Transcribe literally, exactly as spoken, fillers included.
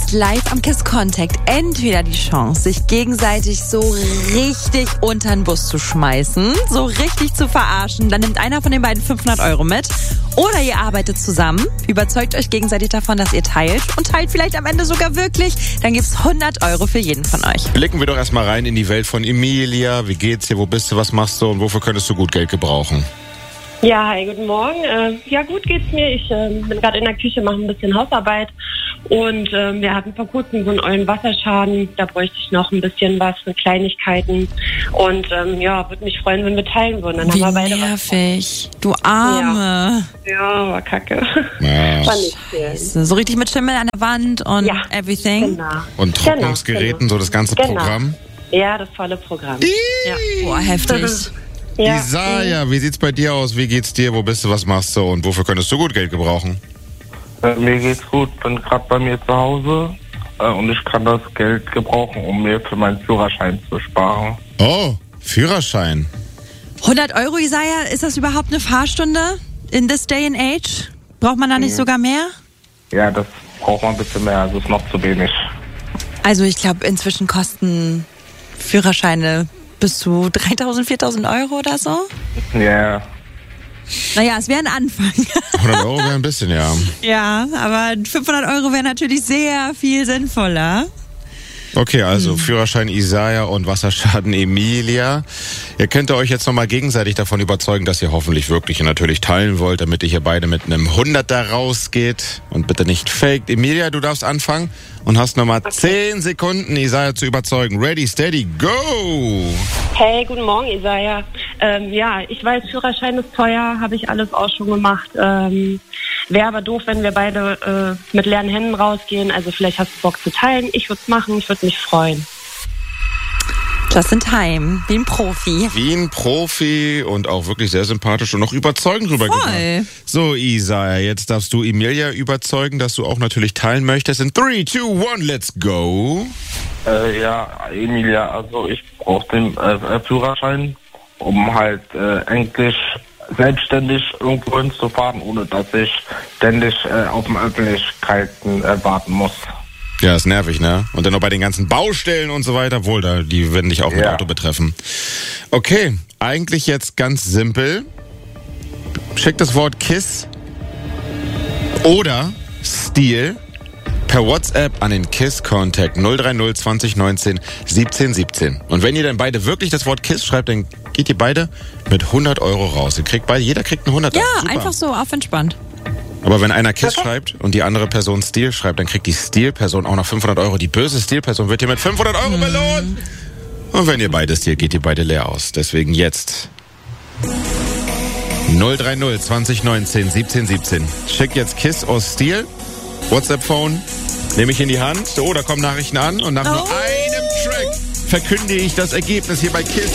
jetzt live am KISS Contact entweder die Chance, sich gegenseitig so richtig unter den Bus zu schmeißen, so richtig zu verarschen. Dann nimmt einer von den beiden fünfhundert Euro mit. Oder ihr arbeitet zusammen, überzeugt euch gegenseitig davon, dass ihr teilt und teilt vielleicht am Ende sogar wirklich. Dann gibt's hundert Euro für jeden von euch. Blicken wir doch erstmal rein in die Welt von Emilia. Wie geht's dir? Wo bist du? Was machst du? Und wofür könntest du gut Geld gebrauchen? Ja, hi, guten Morgen. Äh, ja, gut geht's mir. Ich äh, bin gerade in der Küche, mache ein bisschen Hausarbeit. Und äh, wir hatten vor kurzem so einen ollen Wasserschaden. Da bräuchte ich noch ein bisschen was mit Kleinigkeiten. Und ähm, ja, würde mich freuen, wenn wir teilen würden. Dann Wie haben wir beide nervig. Du Arme. Ja, ja, war kacke. Ja. War nicht schön. So richtig mit Schimmel an der Wand und Ja, everything. Genau. Und Trocknungsgeräten, Genau, so das ganze genau. Programm? Ja, das volle Programm. Ja. Boah, heftig. Ja. Isaiah, wie sieht's bei dir aus? Wie geht's dir? Wo bist du? Was machst du? Und wofür könntest du gut Geld gebrauchen? Äh, mir geht's gut, bin gerade bei mir zu Hause äh, und ich kann das Geld gebrauchen, um mir für meinen Führerschein zu sparen. Oh, Führerschein. hundert Euro, Isaiah, ist das überhaupt eine Fahrstunde in this day and age? Braucht man da nicht Mhm. sogar mehr? Ja, das braucht man ein bisschen mehr, also ist noch zu wenig. Also ich glaube, inzwischen kosten Führerscheine bis zu dreitausend, viertausend Euro oder so. Ja, Naja, es wäre ein Anfang. hundert Euro wäre ein bisschen, ja. Ja, aber fünfhundert Euro wäre natürlich sehr viel sinnvoller. Okay, also Hm. Führerschein Isaiah und Wasserschaden Emilia. Ihr könnt euch jetzt nochmal gegenseitig davon überzeugen, dass ihr hoffentlich wirklich und natürlich teilen wollt, damit ihr hier beide mit einem Hunderter rausgeht. Und bitte nicht faked. Emilia, du darfst anfangen und hast nochmal zehn Sekunden, Isaiah zu überzeugen. Ready, steady, go! Hey, guten Morgen, Isaiah. Ähm, ja, ich weiß, Führerschein ist teuer, habe ich alles auch schon gemacht. Ähm, Wäre aber doof, wenn wir beide äh, mit leeren Händen rausgehen. Also vielleicht hast du Bock zu teilen. Ich würde es machen, ich würde mich freuen. Just in time, wie ein Profi. Wie ein Profi und auch wirklich sehr sympathisch und noch überzeugend rübergebracht. Voll. So, Isaiah, jetzt darfst du Emilia überzeugen, dass du auch natürlich teilen möchtest. In three, two, one, let's go! äh, ja, Emilia, also ich brauche den äh, Führerschein, um halt äh, endlich selbstständig irgendwo hinzufahren, ohne dass ich ständig äh, auf den Öffentlichkeiten äh, warten muss. Ja, ist nervig, ne? Und dann noch bei den ganzen Baustellen und so weiter. Wohl, da, die werden dich auch mit Ja. Auto betreffen. Okay, eigentlich jetzt ganz simpel. Schick das Wort KISS oder Stil per WhatsApp an den KISS-Contact null drei null zwanzig neunzehn siebzehn siebzehn. Und wenn ihr dann beide wirklich das Wort KISS schreibt, dann geht ihr beide mit hundert Euro raus. Ihr kriegt beide, jeder kriegt einen Hunderter. Ja, Super. einfach so, auf entspannt. Aber wenn einer KISS schreibt und die andere Person Stil schreibt, dann kriegt die Stil-Person auch noch fünfhundert Euro. Die böse Stil-Person wird hier mit fünfhundert Euro belohnt. Und wenn ihr beide Stil, geht ihr beide leer aus. Deswegen jetzt null drei null zwanzig neunzehn siebzehn siebzehn. Schick jetzt KISS aus Stil, WhatsApp-Phone, nehme ich in die Hand. Oh, da kommen Nachrichten an und nach nur Oh. einem Track verkünde ich das Ergebnis hier bei KISS.